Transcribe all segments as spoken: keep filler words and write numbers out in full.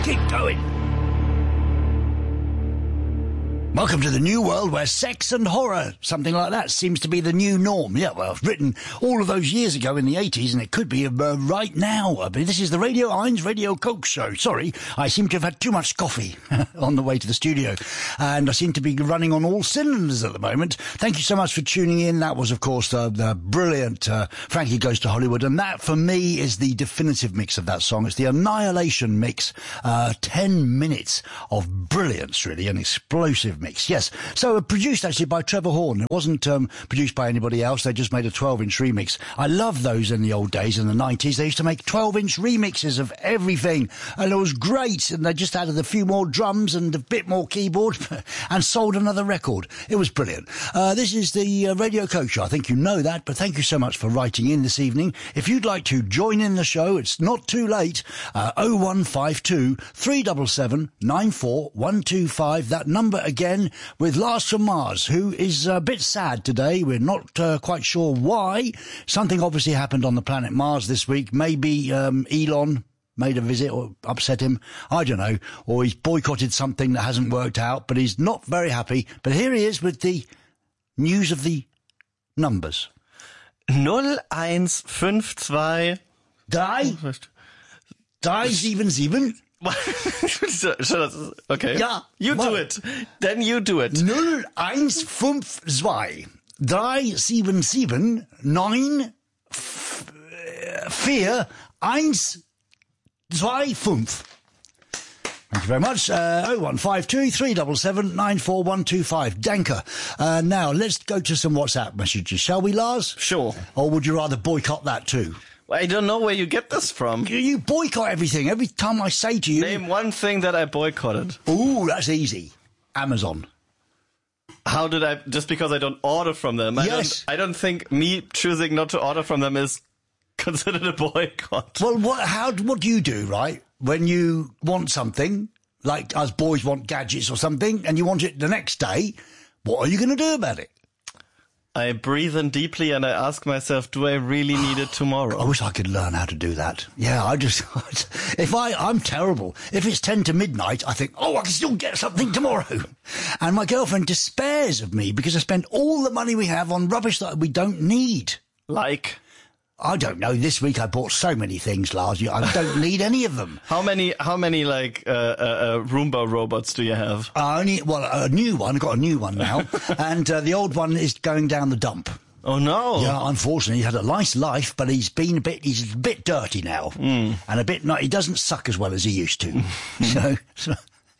Keep going. Welcome to the new world where sex and horror, something like that, seems to be the new norm. Yeah, well, written all of those years ago in the eighties, and it could be uh, right now. I mean, this is the Radio Eins Radio Coke Show. Sorry, I seem to have had too much coffee on the way to the studio, and I seem to be running on all cylinders at the moment. Thank you so much for tuning in. That was, of course, the, the brilliant uh, Frankie Goes to Hollywood, and that, for me, is the definitive mix of that song. It's the Annihilation mix. Uh, ten minutes of brilliance, really, an explosive mix, yes. So uh, produced actually by Trevor Horn. It wasn't um, produced by anybody else. They just made a twelve inch remix. I loved those in the old days, in the nineties. They used to make twelve inch remixes of everything, and it was great. And they just added a few more drums and a bit more keyboard and sold another record. It was brilliant. Uh, this is the uh, Radio Coke Show. I think you know that, but thank you so much for writing in this evening. If you'd like to join in the show, it's not too late. Uh, oh one five two, three seven seven, nine four one two five. That number again, with Lars from Mars, who is a bit sad today. We're not uh, quite sure why. Something obviously happened on the planet Mars this week. Maybe um, Elon made a visit or upset him. I don't know. Or he's boycotted something that hasn't worked out, but he's not very happy. But here he is with the news of the numbers. null eins fünf zwei drei drei sieben sieben. Okay. Ja. You do it. Then you do it. null eins fünf zwei drei sieben sieben neun vier eins zwei fünf. Thank you very much. Uh, oh one five two, three seven seven, nine four one two five. Danker. Uh, now, let's go to some WhatsApp messages, shall we, Lars? Sure. Or would you rather boycott that too? I don't know where you get this from. You boycott everything. Every time I say to you... Name one thing that I boycotted. Ooh, that's easy. Amazon. How did I... Just because I don't order from them. I Yes. Don't, I don't think me choosing not to order from them is considered a boycott. Well, what, how, what do you do, right? When you want something, like us boys want gadgets or something, and you want it the next day, what are you going to do about it? I breathe in deeply and I ask myself, do I really need it tomorrow? I wish I could learn how to do that. Yeah, I just, if I, I'm terrible. If it's ten to midnight, I think, oh, I can still get something tomorrow. And my girlfriend despairs of me because I spend all the money we have on rubbish that we don't need. Like? I don't know. This week I bought so many things, Lars. I don't need any of them. How many, how many like, uh, uh, uh, Roomba robots do you have? I only, well, a new one. I've got a new one now. and uh, the old one is going down the dump. Oh no. Yeah, unfortunately, he had a nice life, but he's been a bit, he's a bit dirty now. Mm. And a bit, not, he doesn't suck as well as he used to. so, so,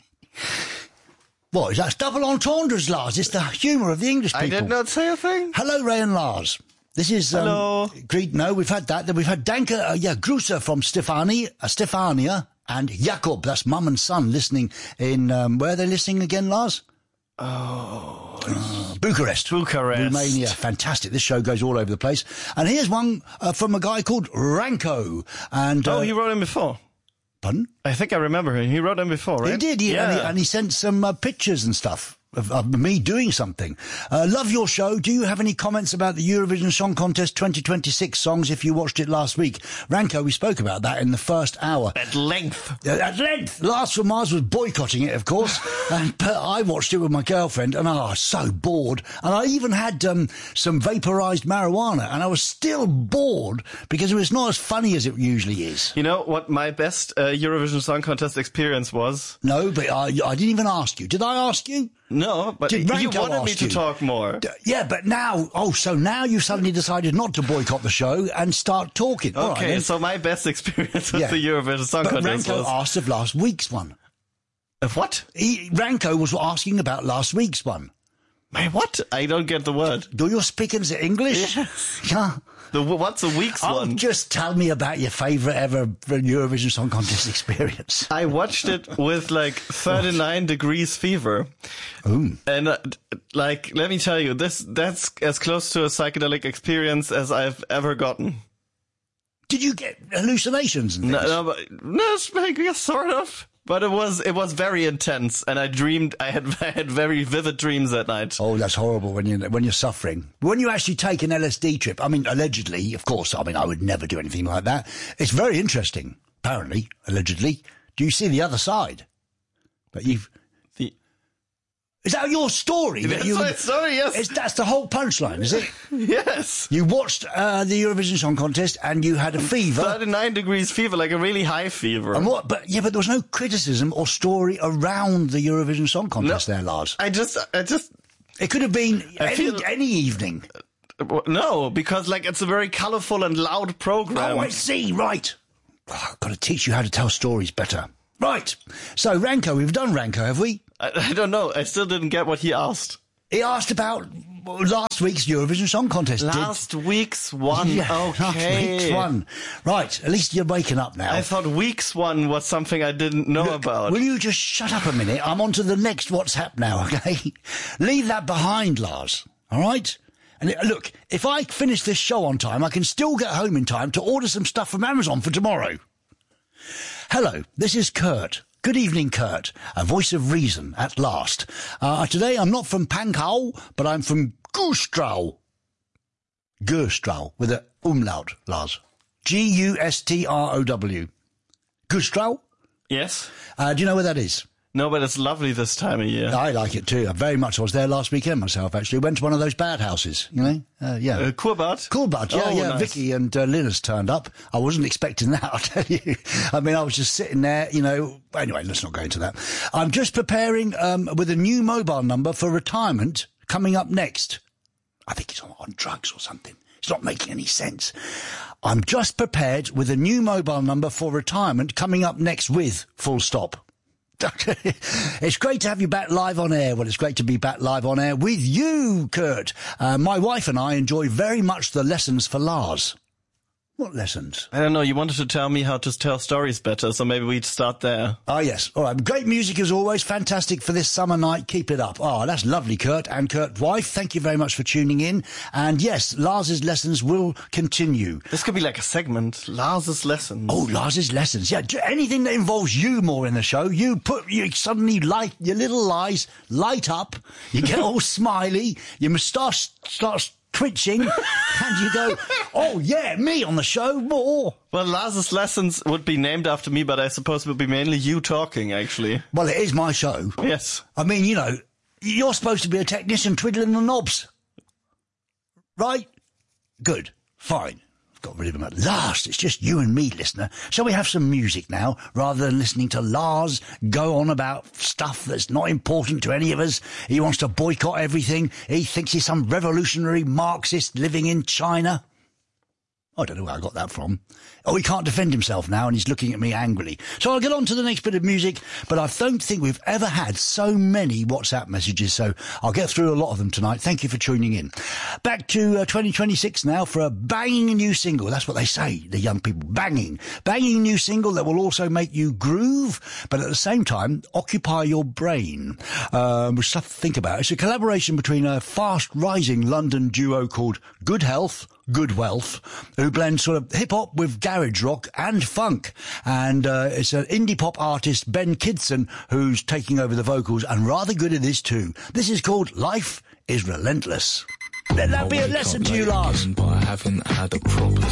what, is that double entendres, Lars? It's the humour of the English people. I did not say a thing. Hello, Ray and Lars. This is, um, Hello. Greet, no, we've had that. Then we've had Danke, uh, yeah, Grusa from Stefani, uh, Stefania, and Jakob, that's mum and son, listening in, um, where are they listening again, Lars? Oh. Uh, Bucharest. Bucharest. Romania. Fantastic. This show goes all over the place. And here's one uh, from a guy called Ranko. And, uh, Oh, he wrote him before. Pardon? I think I remember him. He wrote him before, right? He did, he, yeah. and, he, and he sent some uh, pictures and stuff. Of, of me doing something. Uh, love your show. Do you have any comments about the Eurovision Song Contest twenty twenty-six songs if you watched it last week? Ranko, we spoke about that in the first hour. At length. Uh, at length. Lars from Mars was boycotting it, of course. and, but I watched it with my girlfriend and I was so bored. And I even had um, some vaporized marijuana and I was still bored because it was not as funny as it usually is. You know what my best uh, Eurovision Song Contest experience was? No, but I, I didn't even ask you. Did I ask you? No, but Did you Ranko wanted me ask to you? talk more. D- Yeah, but now, oh, so now you suddenly decided not to boycott the show and start talking. All right, Okay, then. so my best experience with Yeah. the Eurovision Song But Contest Ranko was... asked of last week's one. Of what? He, Ranko was asking about last week's one. My what? I don't get the word. Do you speak in the English? Yes. Yeah. The, what's the week's Oh, one? just tell me about your favourite ever Eurovision Song Contest experience. I watched it with like thirty-nine degrees fever. Ooh. And uh, like, let me tell you, this that's as close to a psychedelic experience as I've ever gotten. Did you get hallucinations and things? No, no, but, no it's like, yeah, sort of. But it was it was very intense, and I dreamed I had I had very vivid dreams that night. Oh, that's horrible when you when you're suffering. When you actually take an L S D trip, I mean, allegedly, of course. I mean, I would never do anything like that. It's very interesting, apparently, allegedly. Do you see the other side? But you've... The... Is that your story? That's that you, my story, yes. Is, that's the whole punchline, is it? Yes. You watched uh, the Eurovision Song Contest and you had a fever. thirty-nine degrees fever, like a really high fever. And what? But yeah, but there was no criticism or story around the Eurovision Song Contest no, there, Lars. I just, I just... It could have been any, feel, any evening. No, because like it's a very colourful and loud program. Oh, I see, right. Oh, I've got to teach you how to tell stories better. Right. So, Ranko, we've done Ranko, have we? I, I don't know. I still didn't get what he asked. He asked about last week's Eurovision Song Contest. Last Did... week's one. Yeah, okay. Last week's one. Right. At least you're waking up now. I thought week's one was something I didn't know Look, about. Will you just shut up a minute? I'm on to the next WhatsApp now, okay? Leave that behind, Lars. All right? And it, look, if I finish this show on time, I can still get home in time to order some stuff from Amazon for tomorrow. Hello, this is Kurt. Good evening, Kurt, a voice of reason at last. Uh, today I'm not from Pankow, but I'm from Güstrow. Güstrow, with a umlaut, Lars. G U S T R O W. Güstrow? Yes. Uh, do you know where that is? No, but it's lovely this time of year. I like it too. Very much. I was there last weekend myself, actually. Went to one of those bad houses, you know? Uh, yeah. Uh, Kurbad? Kurbad, yeah, oh, yeah. Nice. Vicky and uh, Linus turned up. I wasn't expecting that, I'll tell you. I mean, I was just sitting there, you know. Anyway, let's not go into that. I'm just preparing um, with a new mobile number for retirement coming up next. I think he's on, on drugs or something. It's not making any sense. I'm just prepared with a new mobile number for retirement coming up next with full stop. It's great to have you back live on air. Well, it's great to be back live on air with you, Kurt. Uh, my wife and I enjoy very much the lessons for Lars. What lessons? I don't know. You wanted to tell me how to tell stories better, so maybe we'd start there. Ah, yes. All right. Great music as always. Fantastic for this summer night. Keep it up. Oh, that's lovely, Kurt. And Kurt's wife, thank you very much for tuning in. And yes, Lars's lessons will continue. This could be like a segment. Lars's lessons. Oh, Lars's lessons. Yeah, anything that involves you more in the show, you put, you suddenly light, your little eyes light up, you get all smiley, your moustache starts twitching, and you go, oh yeah, me on the show, more. Well, Lars's lessons would be named after me, but I suppose it would be mainly you talking, actually. Well, it is my show. Yes. I mean, you know, you're supposed to be a technician twiddling the knobs. Right? Good. Fine. Got rid of him at last. It's just you and me, listener. Shall we have some music now, rather than listening to Lars go on about stuff that's not important to any of us? He wants to boycott everything. He thinks he's some revolutionary Marxist living in China. I don't know where I got that from. Oh, he can't defend himself now, and he's looking at me angrily. So I'll get on to the next bit of music, but I don't think we've ever had so many WhatsApp messages, so I'll get through a lot of them tonight. Thank you for tuning in. Back to uh, twenty twenty-six now for a banging new single. That's what they say, the young people. Banging. Banging new single that will also make you groove, but at the same time, occupy your brain. Um, with stuff to think about. It's a collaboration between a fast-rising London duo called Good Health, Good Wealth, who blend sort of hip-hop with garage rock and funk. And uh, it's an indie pop artist, Ben Kidson, who's taking over the vocals, and rather good at this too. This is called Life is Relentless. Let that be a lesson to you, Lars. But I haven't had a proper